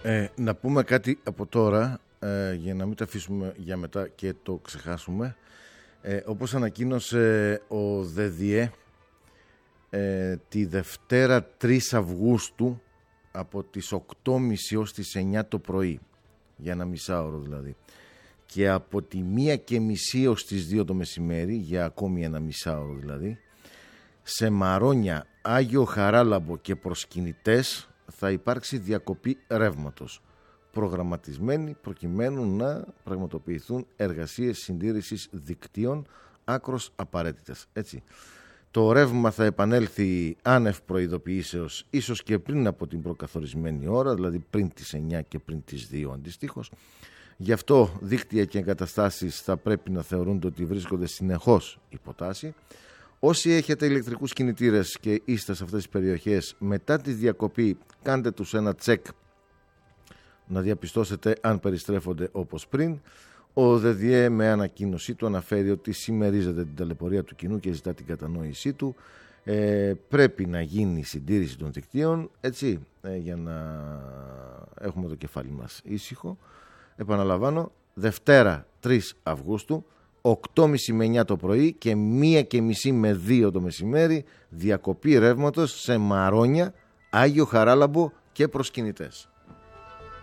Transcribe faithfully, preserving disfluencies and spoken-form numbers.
Ε, να πούμε κάτι από τώρα, ε, για να μην το αφήσουμε για μετά και το ξεχάσουμε. Ε, όπως ανακοίνωσε ο ΔΔΕ ε, τη Δευτέρα τρεις Αυγούστου από τις οκτώ και μισή ως τις εννιά το πρωί, για ένα μισάωρο δηλαδή, και από τη μία και μισή ως τις δύο το μεσημέρι, για ακόμη ένα μισάωρο δηλαδή, σε Μαρόνια, Άγιο Χαράλαμπο και προσκυνητές θα υπάρξει διακοπή ρεύματος, προγραμματισμένη προκειμένου να πραγματοποιηθούν εργασίες συντήρησης δικτύων άκρως απαραίτητες. Έτσι. Το ρεύμα θα επανέλθει άνευ προειδοποιήσεως, ίσως και πριν από την προκαθορισμένη ώρα, δηλαδή πριν τις εννιά και πριν τις δύο αντιστοίχως. Γι' αυτό δίκτυα και εγκαταστάσεις θα πρέπει να θεωρούνται ότι βρίσκονται συνεχώς υποτάση. Όσοι έχετε ηλεκτρικούς κινητήρες και είστε σε αυτές τις περιοχές, μετά τη διακοπή κάντε τους ένα τσεκ να διαπιστώσετε αν περιστρέφονται όπως πριν. Ο ΔΔΕ με ανακοίνωσή του αναφέρει ότι συμμερίζεται την ταλαιπωρία του κοινού και ζητά την κατανόησή του. Ε, πρέπει να γίνει η συντήρηση των δικτύων, έτσι, ε, για να έχουμε το κεφάλι μας ήσυχο. Επαναλαμβάνω, Δευτέρα τρεις Αυγούστου, οκτώ και μισή με εννιά το πρωί και μία και μισή με δύο το μεσημέρι, διακοπή ρεύματος σε Μαρόνια, Άγιο Χαράλαμπο και προσκυνητές.